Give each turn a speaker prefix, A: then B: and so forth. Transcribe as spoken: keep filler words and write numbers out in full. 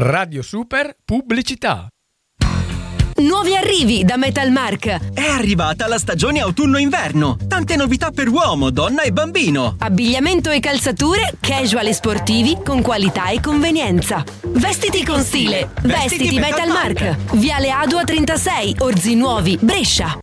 A: Radio Super Pubblicità.
B: Nuovi arrivi da Metalmark.
C: È arrivata la stagione autunno-inverno. Tante novità per uomo, donna e bambino.
B: Abbigliamento e calzature casual e sportivi con qualità e convenienza. Vestiti con stile. Vestiti, Vestiti Metalmark. Metalmark. Viale Adua trentasei, Orzi Nuovi, Brescia.